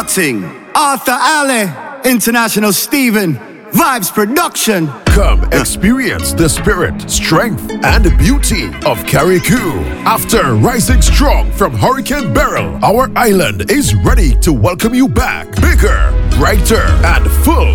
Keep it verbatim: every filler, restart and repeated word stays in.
Nutting, Arthur Alley, International Steven, Vibes Production. Come experience the spirit, strength, and beauty of Carriacou. After rising strong from Hurricane Beryl, our island is ready to welcome you back. Bigger, brighter, and full